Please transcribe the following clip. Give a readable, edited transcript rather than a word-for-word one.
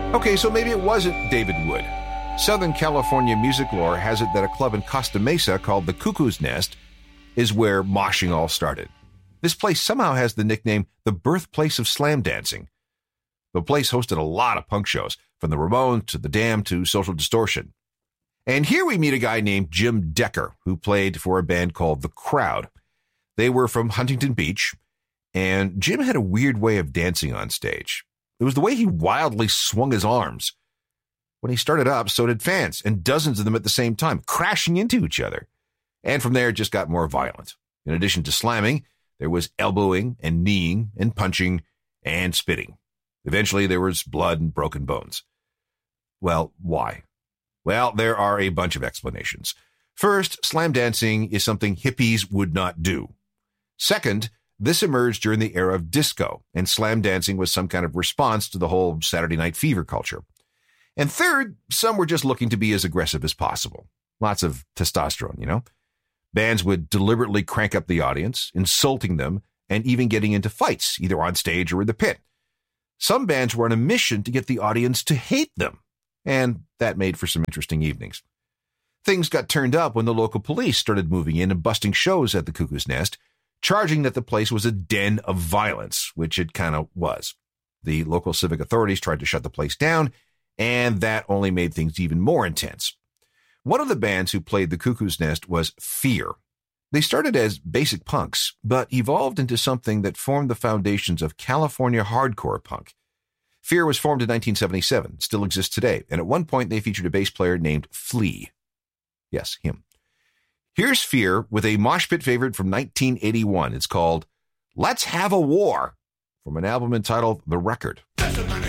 Okay, so maybe it wasn't David Wood. Southern California music lore has it that a club in Costa Mesa called the Cuckoo's Nest is where moshing all started. This place somehow has the nickname the birthplace of slam dancing. The place hosted a lot of punk shows, from the Ramones to the Damned to Social Distortion. And here we meet a guy named Jim Decker, who played for a band called The Crowd. They were from Huntington Beach, and Jim had a weird way of dancing on stage. It was the way he wildly swung his arms. When he started up, so did fans, and dozens of them at the same time, crashing into each other. And from there, it just got more violent. In addition to slamming, there was elbowing and kneeing and punching and spitting. Eventually, there was blood and broken bones. Well, why? Well, there are a bunch of explanations. First, slam dancing is something hippies would not do. Second, this emerged during the era of disco, and slam dancing was some kind of response to the whole Saturday Night Fever culture. And third, some were just looking to be as aggressive as possible. Lots of testosterone, you know? Bands would deliberately crank up the audience, insulting them, and even getting into fights, either on stage or in the pit. Some bands were on a mission to get the audience to hate them, and that made for some interesting evenings. Things got turned up when the local police started moving in and busting shows at the Cuckoo's Nest, charging that the place was a den of violence, which it kind of was. The local civic authorities tried to shut the place down, and that only made things even more intense. One of the bands who played the Cuckoo's Nest was Fear. They started as basic punks, but evolved into something that formed the foundations of California hardcore punk. Fear was formed in 1977, still exists today, and at one point they featured a bass player named Flea. Yes, him. Here's Fear with a mosh pit favorite from 1981. It's called Let's Have a War, from an album entitled The Record.